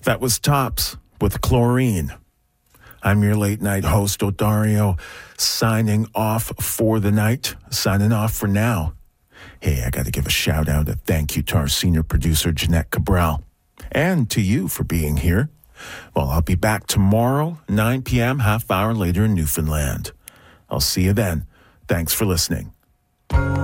That was Tops with Chlorine. I'm your late night host, Odario, signing off for the night, signing off for now. Hey, I got to give a shout out, a thank you to our senior producer, Jeanette Cabral, and to you for being here. Well, I'll be back tomorrow, 9 p.m., half hour later in Newfoundland. I'll see you then. Thanks for listening.